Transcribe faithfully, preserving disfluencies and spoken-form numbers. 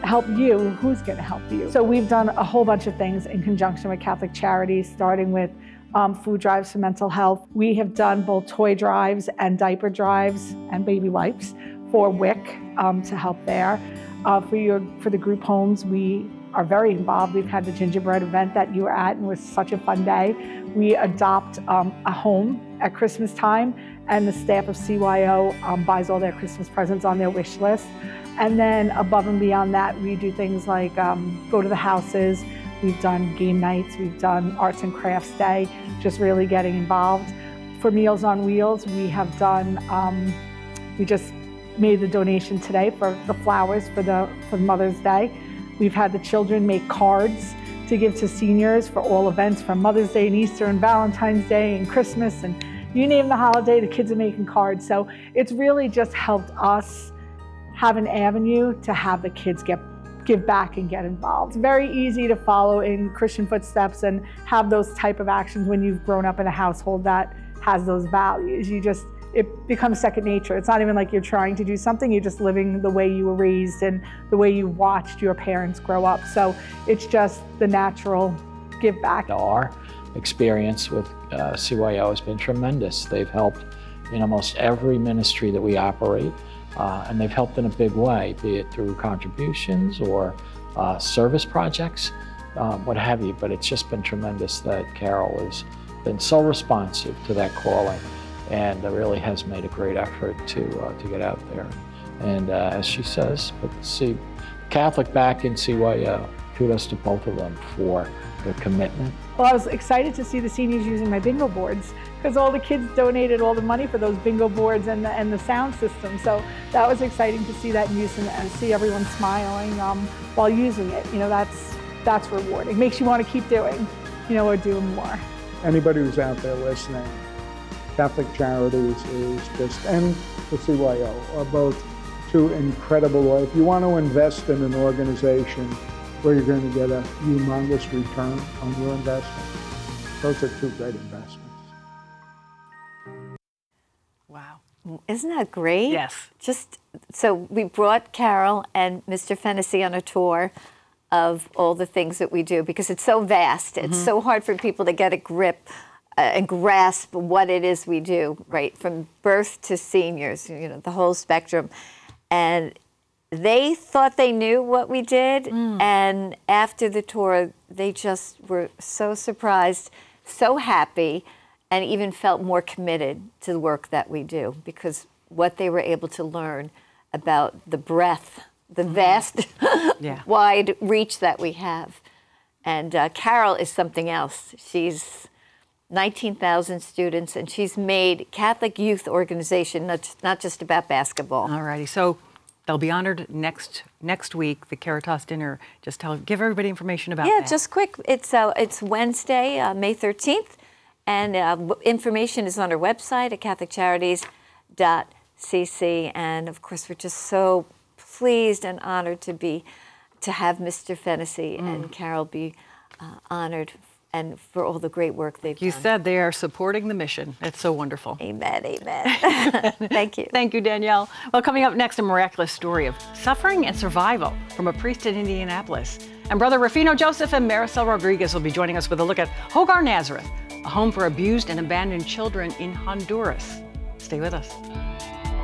help you, who's going to help you? So we've done a whole bunch of things in conjunction with Catholic Charities, starting with um, food drives for mental health. We have done both toy drives and diaper drives and baby wipes for W I C um, to help there. Uh, for, your, for the group homes, we are very involved. We've had the gingerbread event that you were at, and it was such a fun day. We adopt um, a home at Christmas time, and the staff of C Y O um, buys all their Christmas presents on their wish list. And then above and beyond that, we do things like um, go to the houses. We've done game nights, we've done arts and crafts day, just really getting involved. For Meals on Wheels, we have done, um, we just made the donation today for the flowers for the for Mother's Day. We've had the children make cards to give to seniors for all events, from Mother's Day and Easter and Valentine's Day and Christmas, and you name the holiday, the kids are making cards. So it's really just helped us have an avenue to have the kids get give back and get involved. It's very easy to follow in Christian footsteps and have those type of actions when you've grown up in a household that has those values. You just, it becomes second nature. It's not even like you're trying to do something, you're just living the way you were raised and the way you watched your parents grow up. So it's just the natural give back. Our experience with uh, C Y O has been tremendous. They've helped in almost every ministry that we operate. Uh, and they've helped in a big way, be it through contributions or uh, service projects, uh, what have you. But it's just been tremendous that Carol has been so responsive to that calling, and uh, really has made a great effort to uh, to get out there. And uh, as she says, but see, Catholic back in C Y O, kudos to both of them for their commitment. Well, I was excited to see the seniors using my bingo boards, because all the kids donated all the money for those bingo boards and the, and the sound system. So that was exciting to see that in use and, and see everyone smiling um, while using it. You know, that's, that's rewarding. Makes you want to keep doing, you know, or doing more. Anybody who's out there listening, Catholic Charities is just, and the C Y O are both two incredible. If you want to invest in an organization where you're going to get a humongous return on your investment, those are two great investments. Wow. Isn't that great? Yes. Just, so we brought Carol and Mister Fennessy on a tour of all the things that we do, because it's so vast. It's mm-hmm. so hard for people to get a grip uh, and grasp what it is we do, right? From birth to seniors, you know, the whole spectrum. And they thought they knew what we did, mm. and after the tour, they just were so surprised, so happy, and even felt more committed to the work that we do, because what they were able to learn about the breadth, the mm. vast, yeah. wide reach that we have. And uh, Carol is something else. She's nineteen thousand students, and she's made Catholic Youth Organization not, not just about basketball. All righty, so they'll be honored next next week, the Caritas dinner. Just tell, give everybody information about yeah, that. Yeah, just quick. It's uh, it's Wednesday, uh, May thirteenth, and uh, information is on our website at catholic charities dot c c. And of course, we're just so pleased and honored to be to have Mister Fennessy mm. and Carol be uh, honored, and for all the great work they've you done. You said they are supporting the mission. It's so wonderful. Amen, amen. Thank you. Thank you, Danielle. Well, coming up next, a miraculous story of suffering and survival from a priest in Indianapolis. And Brother Rufino Joseph and Maricel Rodriguez will be joining us with a look at Hogar Nazareth, a home for abused and abandoned children in Honduras. Stay with us.